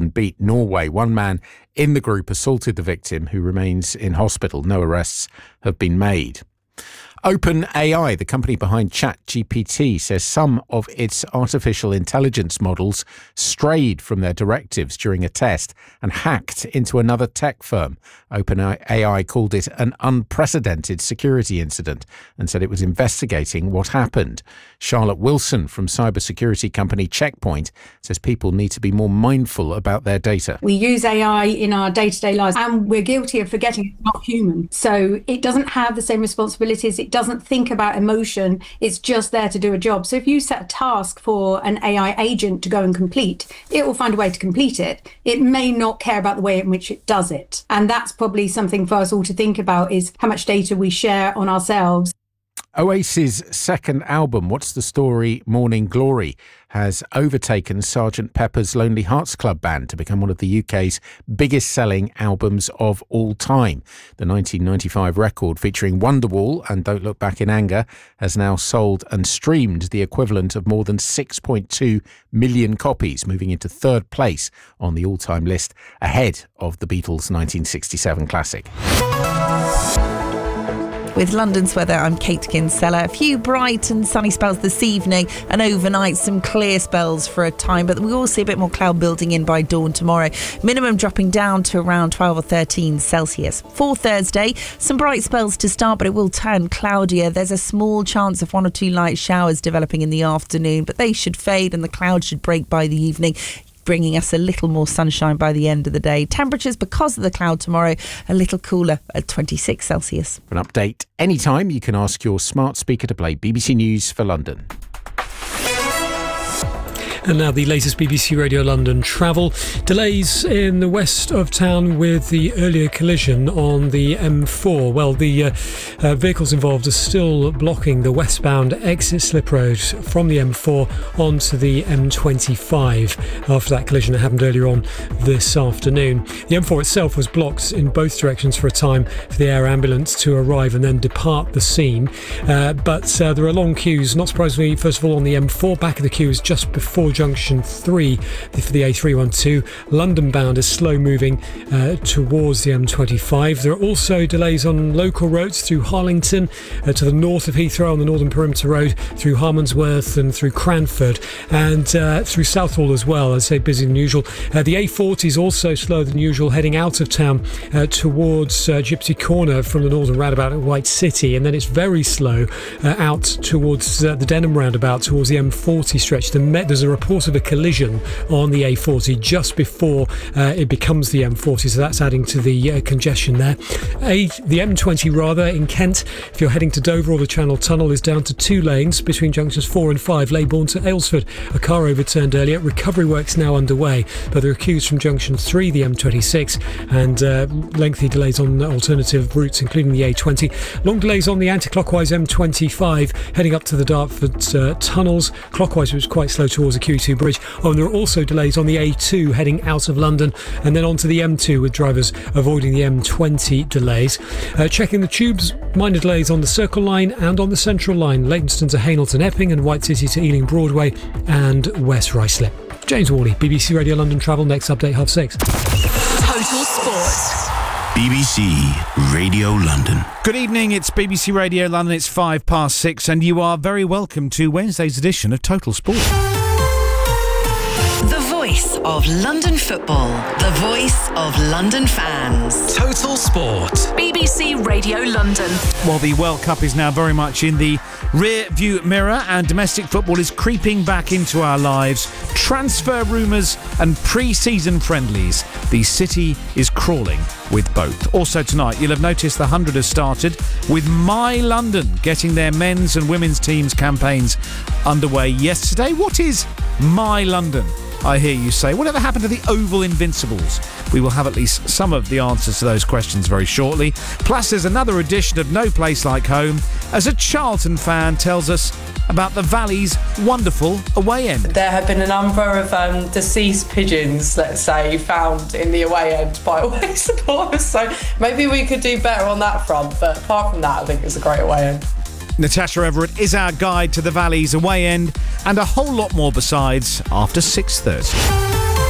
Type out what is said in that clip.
Scotland beat Norway. One man in the group assaulted the victim, who remains in hospital. No arrests have been made. OpenAI, the company behind ChatGPT, says some of its artificial intelligence models strayed from their directives during a test and hacked into another tech firm. OpenAI called it an unprecedented security incident and said it was investigating what happened. Charlotte Wilson from cybersecurity company Checkpoint says people need to be more mindful about their data. We use AI in our day-to-day lives and we're guilty of forgetting it's not human. So it doesn't have the same responsibilities. It doesn't think about emotion. It's just there to do a job. So if you set a task for an AI agent to go and complete, it will find a way to complete it. It may not care about the way in which it does it. And that's probably something for us all to think about, is how much data we share on ourselves. Oasis' second album, What's the Story? Morning Glory, has overtaken Sgt. Pepper's Lonely Hearts Club Band to become one of the UK's biggest selling albums of all time. The 1995 record, featuring Wonderwall and Don't Look Back in Anger, has now sold and streamed the equivalent of more than 6.2 million copies, moving into third place on the all-time list, ahead of the Beatles' 1967 classic. With London's weather, I'm Kate Kinsella. A few bright and sunny spells this evening, and overnight some clear spells for a time, but we will see a bit more cloud building in by dawn tomorrow. Minimum dropping down to around 12 or 13 Celsius. For Thursday, some bright spells to start, but it will turn cloudier. There's a small chance of one or two light showers developing in the afternoon, but they should fade and the clouds should break by the evening, bringing us a little more sunshine by the end of the day. Temperatures, because of the cloud tomorrow, a little cooler at 26 Celsius. For an update anytime, you can ask your smart speaker to play BBC News for London. And now the latest BBC Radio London travel. Delays in the west of town with the earlier collision on the M4. Well, the vehicles involved are still blocking the westbound exit slip road from the M4 onto the M25 after that collision that happened earlier on this afternoon. The M4 itself was blocked in both directions for a time for the air ambulance to arrive and then depart the scene. But there are long queues, not surprisingly, first of all on the M4. Back of the queue is just before Junction 3 for the A312. London bound is slow moving towards the M25. There are also delays on local roads through Harlington to the north of Heathrow on the Northern Perimeter Road, through Harmondsworth and through Cranford, and through Southall as well. I'd say busier than usual. The A40 is also slower than usual heading out of town towards Gypsy Corner from the Northern Roundabout at White City, and then it's very slow out towards the Denham Roundabout towards the M40 stretch. There's a report of a collision on the A40 just before it becomes the M40, so that's adding to the congestion there. The M20 rather in Kent, if you're heading to Dover or the Channel Tunnel, is down to 2 lanes between junctions 4 and 5, Leybourne to Aylesford. A car overturned earlier. Recovery works now underway, but there are queues from junction 3, the M26, and lengthy delays on alternative routes including the A20. Long delays on the anti-clockwise M25 heading up to the Dartford tunnels. Clockwise it was quite slow towards the Q2 bridge. And there are also delays on the A2 heading out of London and then onto the M2 with drivers avoiding the M20 delays. Checking the tubes, minor delays on the Circle Line and on the Central Line, Leytonstone to Haynalton Epping and White City to Ealing Broadway and West Ruislip. James Worley, BBC Radio London Travel, next update 6:30. Total Sport. BBC Radio London. Good evening, it's BBC Radio London, it's 6:05 and you are very welcome to Wednesday's edition of Total Sport. The voice of London football. The voice of London fans. Total Sport. BBC Radio London. Well, the World Cup is now very much in the rear view mirror and domestic football is creeping back into our lives. Transfer rumours and pre-season friendlies. The city is crawling with both. Also tonight, you'll have noticed the 100 has started with My London getting their men's and women's teams campaigns underway yesterday. What is My London? I hear you say. Whatever happened to the Oval Invincibles? We will have at least some of the answers to those questions very shortly. Plus, there's another edition of No Place Like Home as a Charlton fan tells us about the Valley's wonderful away end. There have been a number of deceased pigeons, let's say, found in the away end by away supporters, so maybe we could do better on that front, but apart from that, I think it's a great away end. Natasha Everett is our guide to the Valley's away end and a whole lot more besides after 6:30.